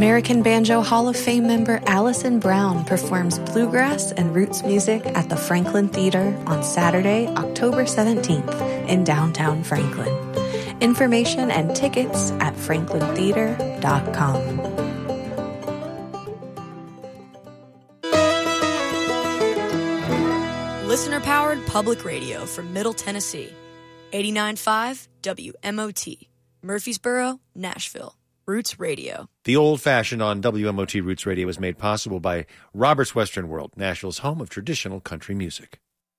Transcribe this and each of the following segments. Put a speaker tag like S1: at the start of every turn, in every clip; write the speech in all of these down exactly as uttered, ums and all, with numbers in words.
S1: American Banjo Hall of Fame member Allison Brown performs bluegrass and roots music at the Franklin Theater on Saturday, October seventeenth in downtown Franklin. Information and tickets at franklin theater dot com.
S2: Listener-powered public radio from Middle Tennessee. eighty-nine point five W M O T. Murfreesboro, Nashville. Roots Radio.
S3: The old-fashioned on W M O T Roots Radio was made possible by Robert's Western World, Nashville's home of traditional country music.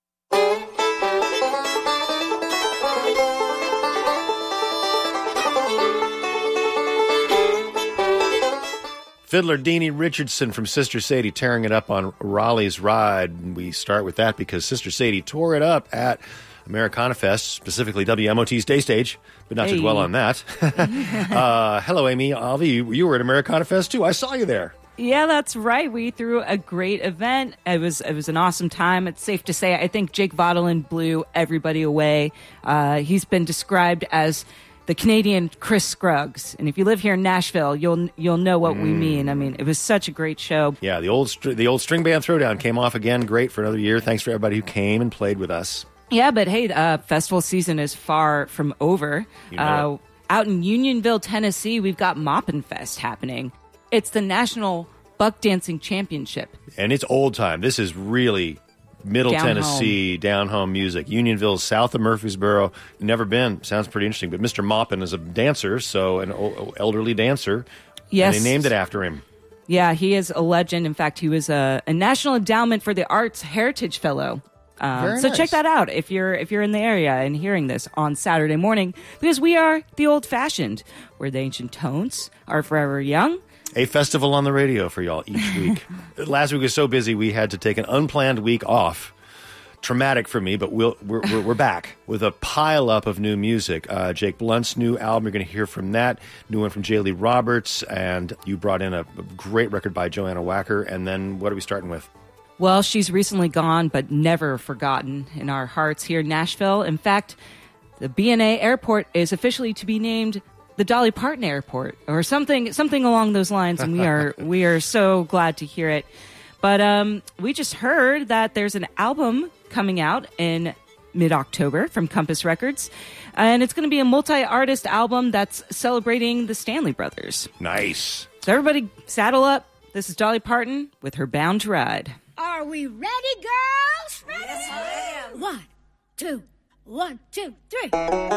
S3: Fiddler Deanie Richardson from Sister Sadie tearing it up on Raleigh's Ride. And we start with that because Sister Sadie tore it up at Americana Fest, specifically W M O T's Day Stage, but not
S4: hey.
S3: to dwell on that. uh, hello, Amy. Alvy, you, you were at Americana Fest, too. I saw you there.
S4: Yeah, that's right. We threw a great event. It was it was an awesome time. It's safe to say I think Jake Vaudelin blew everybody away. Uh, he's been described as the Canadian Chris Scruggs, and if you live here in Nashville, you'll you'll know what mm. we mean. I mean, it was such a great show.
S3: Yeah, the old str- the old string band throwdown came off again. Great for another year. Thanks for everybody who came and played with us.
S4: Yeah, but hey, uh, festival season is far from over.
S3: You know
S4: uh, out in Unionville, Tennessee, we've got Moppin' Fest happening. It's the National Buck Dancing Championship.
S3: And it's old time. This is really Middle
S4: down
S3: Tennessee,
S4: home. down
S3: home music. Unionville, south of Murfreesboro. Never been. Sounds pretty interesting. But Mister Moppin is a dancer, so an o- elderly dancer.
S4: Yes.
S3: And they named it after him.
S4: Yeah, he is a legend. In fact, he was a, a National Endowment for the Arts Heritage Fellow. Um,
S3: Very
S4: so
S3: nice.
S4: check that out if you're if you're in the area and hearing this on Saturday morning, because we are the old-fashioned, where the ancient tones are forever young.
S3: A festival on the radio for y'all each week. Last week was so busy we had to take an unplanned week off. Traumatic for me, but we'll, we're, we're we're back with a pile up of new music. Uh, Jake Blunt's new album, you're going to hear from that. New one from J. Lee Roberts, and you brought in a, a great record by Joanna Wacker. And then what are we starting with?
S4: Well, she's recently gone, but never forgotten in our hearts here in Nashville. In fact, the B N A Airport is officially to be named the Dolly Parton Airport, or something something along those lines, and we are we are so glad to hear it. But um, we just heard that there's an album coming out in mid-October from Compass Records, and it's going to be a multi-artist album that's celebrating the Stanley Brothers.
S3: Nice.
S4: So everybody saddle up. This is Dolly Parton with her Bound to Ride.
S5: Are we ready, girls? Ready?
S6: Yes, ma'am.
S5: One, two, one, two, three.